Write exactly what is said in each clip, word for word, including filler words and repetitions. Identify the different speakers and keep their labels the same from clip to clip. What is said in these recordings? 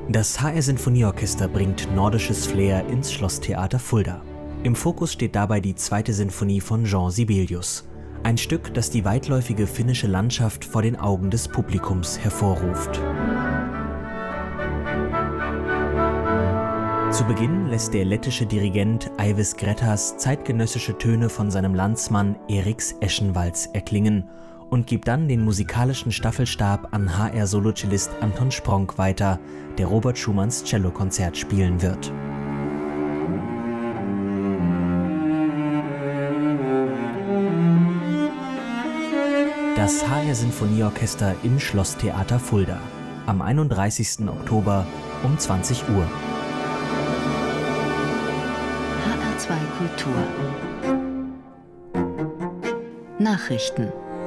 Speaker 1: Das H R-Sinfonieorchester bringt nordisches Flair ins Schlosstheater Fulda. Im Fokus steht dabei die zweite Sinfonie von Jean Sibelius. Ein Stück, das die weitläufige finnische Landschaft vor den Augen des Publikums hervorruft. Zu Beginn lässt der lettische Dirigent Aivis Grettas zeitgenössische Töne von seinem Landsmann Eriks Eschenvalds erklingen und gibt dann den musikalischen Staffelstab an H R-Solocellist Anton Spronk weiter, der Robert Schumanns Cellokonzert spielen wird. Das H R-Sinfonieorchester im Schlosstheater Fulda am einunddreißigsten Oktober um zwanzig Uhr.
Speaker 2: H R zwei Kultur Nachrichten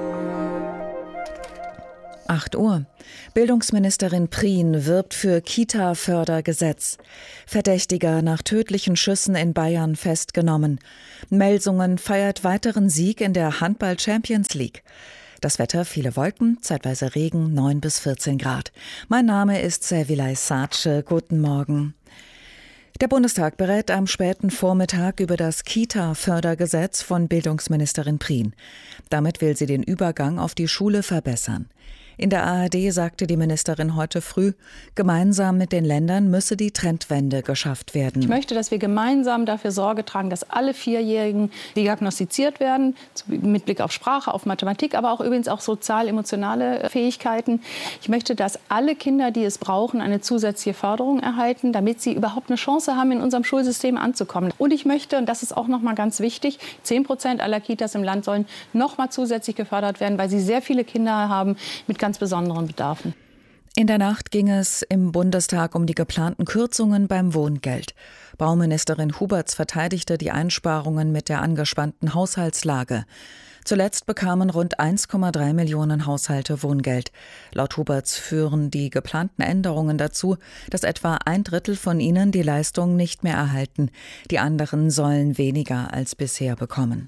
Speaker 3: acht Uhr. Bildungsministerin Prien wirbt für Kita-Fördergesetz. Verdächtiger nach tödlichen Schüssen in Bayern festgenommen. Melsungen feiert weiteren Sieg in der Handball-Champions League. Das Wetter, viele Wolken, zeitweise Regen, neun bis vierzehn Grad. Mein Name ist Servilay Sace. Guten Morgen. Der Bundestag berät am späten Vormittag über das Kita-Fördergesetz von Bildungsministerin Prien. Damit will sie den Übergang auf die Schule verbessern. In der A R D sagte die Ministerin heute früh, gemeinsam mit den Ländern müsse die Trendwende geschafft werden.
Speaker 4: Ich möchte, dass wir gemeinsam dafür Sorge tragen, dass alle Vierjährigen diagnostiziert werden, mit Blick auf Sprache, auf Mathematik, aber auch übrigens auch sozial-emotionale Fähigkeiten. Ich möchte, dass alle Kinder, die es brauchen, eine zusätzliche Förderung erhalten, damit sie überhaupt eine Chance haben, in unserem Schulsystem anzukommen. Und ich möchte, und das ist auch noch mal ganz wichtig, zehn Prozent aller Kitas im Land sollen noch mal zusätzlich gefördert werden, weil sie sehr viele Kinder haben mit ganz besonderen Bedarfen.
Speaker 3: In der Nacht ging es im Bundestag um die geplanten Kürzungen beim Wohngeld. Bauministerin Huberts verteidigte die Einsparungen mit der angespannten Haushaltslage. Zuletzt bekamen rund eins Komma drei Millionen Haushalte Wohngeld. Laut Huberts führen die geplanten Änderungen dazu, dass etwa ein Drittel von ihnen die Leistung nicht mehr erhalten. Die anderen sollen weniger als bisher bekommen.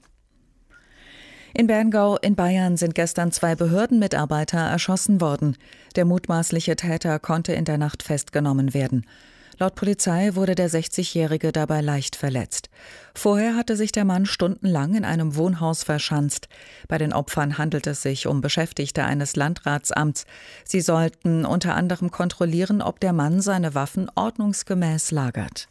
Speaker 3: In Berngau in Bayern sind gestern zwei Behördenmitarbeiter erschossen worden. Der mutmaßliche Täter konnte in der Nacht festgenommen werden. Laut Polizei wurde der sechzigjährige dabei leicht verletzt. Vorher hatte sich der Mann stundenlang in einem Wohnhaus verschanzt. Bei den Opfern handelt es sich um Beschäftigte eines Landratsamts. Sie sollten unter anderem kontrollieren, ob der Mann seine Waffen ordnungsgemäß lagert.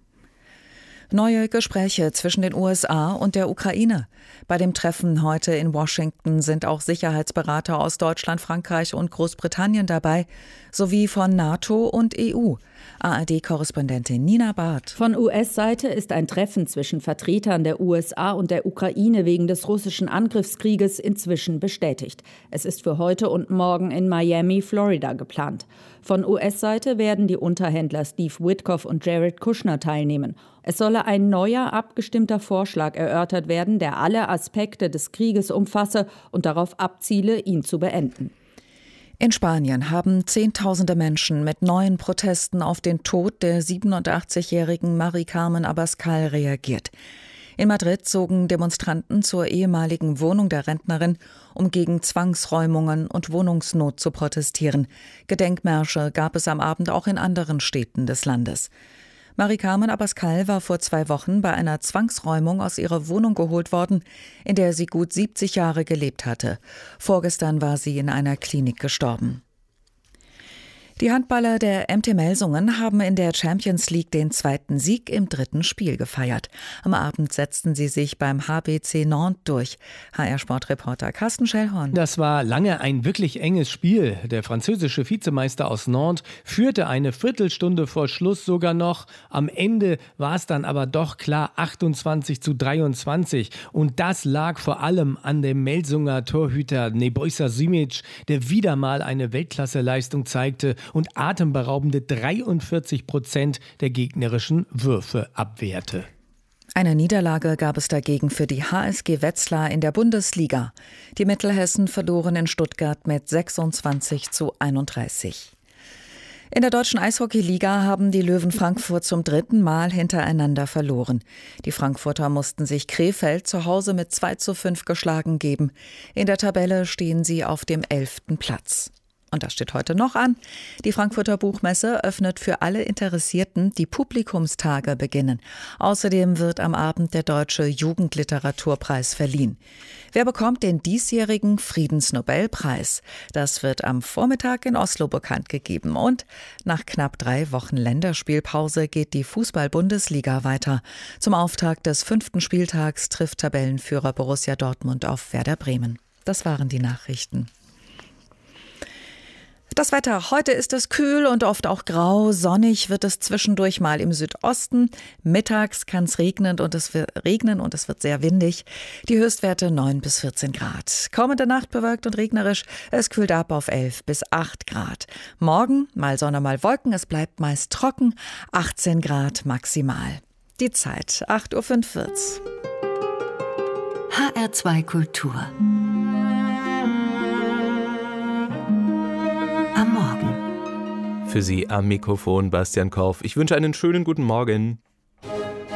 Speaker 3: Neue Gespräche zwischen den U S A und der Ukraine. Bei dem Treffen heute in Washington sind auch Sicherheitsberater aus Deutschland, Frankreich und Großbritannien dabei, sowie von NATO und E U. A R D-Korrespondentin Nina Barth.
Speaker 5: Von U S-Seite ist ein Treffen zwischen Vertretern der U S A und der Ukraine wegen des russischen Angriffskrieges inzwischen bestätigt. Es ist für heute und morgen in Miami, Florida geplant. Von U S-Seite werden die Unterhändler Steve Witkoff und Jared Kushner teilnehmen. Es solle ein neuer, abgestimmter Vorschlag erörtert werden, der alle Aspekte des Krieges umfasse und darauf abziele, ihn zu beenden.
Speaker 3: In Spanien haben Zehntausende Menschen mit neuen Protesten auf den Tod der siebenundachtzigjährigen Mari Carmen Abascal reagiert. In Madrid zogen Demonstranten zur ehemaligen Wohnung der Rentnerin, um gegen Zwangsräumungen und Wohnungsnot zu protestieren. Gedenkmärsche gab es am Abend auch in anderen Städten des Landes. Mari Carmen Abascal war vor zwei Wochen bei einer Zwangsräumung aus ihrer Wohnung geholt worden, in der sie gut siebzig Jahre gelebt hatte. Vorgestern war sie in einer Klinik gestorben. Die Handballer der M T Melsungen haben in der Champions League den zweiten Sieg im dritten Spiel gefeiert. Am Abend setzten sie sich beim H B C Nantes durch. H R-Sportreporter Carsten Schellhorn.
Speaker 6: Das war lange ein wirklich enges Spiel. Der französische Vizemeister aus Nantes führte eine Viertelstunde vor Schluss sogar noch. Am Ende war es dann aber doch klar achtundzwanzig zu dreiundzwanzig. Und das lag vor allem an dem Melsunger Torhüter Nebojša Simic, der wieder mal eine Weltklasseleistung zeigte und atemberaubende dreiundvierzig Prozent der gegnerischen Würfe abwehrte.
Speaker 3: Eine Niederlage gab es dagegen für die H S G Wetzlar in der Bundesliga. Die Mittelhessen verloren in Stuttgart mit sechsundzwanzig zu einunddreißig. In der deutschen Eishockeyliga haben die Löwen Frankfurt zum dritten Mal hintereinander verloren. Die Frankfurter mussten sich Krefeld zu Hause mit zwei zu fünf geschlagen geben. In der Tabelle stehen sie auf dem elften Platz. Und das steht heute noch an. Die Frankfurter Buchmesse öffnet für alle Interessierten. Die Publikumstage beginnen. Außerdem wird am Abend der Deutsche Jugendliteraturpreis verliehen. Wer bekommt den diesjährigen Friedensnobelpreis? Das wird am Vormittag in Oslo bekannt gegeben. Und nach knapp drei Wochen Länderspielpause geht die Fußball-Bundesliga weiter. Zum Auftakt des fünften Spieltags trifft Tabellenführer Borussia Dortmund auf Werder Bremen. Das waren die Nachrichten. Das Wetter. Heute ist es kühl und oft auch grau. Sonnig wird es zwischendurch mal im Südosten. Mittags kann es regnen und es wird regnen und es wird sehr windig. Die Höchstwerte neun bis vierzehn Grad. Kommende Nacht bewölkt und regnerisch. Es kühlt ab auf elf bis acht Grad. Morgen mal Sonne, mal Wolken. Es bleibt meist trocken. achtzehn Grad maximal. Die Zeit acht Uhr fünf wird's.
Speaker 2: H R zwei Kultur. Am Morgen.
Speaker 7: Für Sie am Mikrofon Bastian Korf. Ich wünsche einen schönen guten Morgen.